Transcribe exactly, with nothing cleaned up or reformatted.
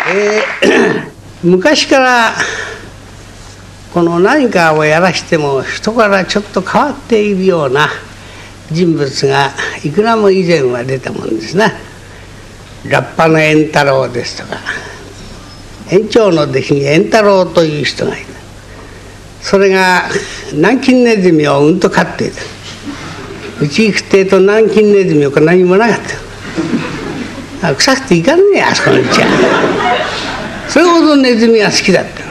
えー、昔からこの何かをやらしても人からちょっと変わっているような人物がいくらも以前は出たもんですな。ラッパの円太郎ですとか、園長の弟子に円太郎という人がいる。それが南京ネズミをうんと飼っていた。うち行くってえと南京ネズミか何もなかった。臭くていかんねえあそこのうちは。それほどネズミが好きだった。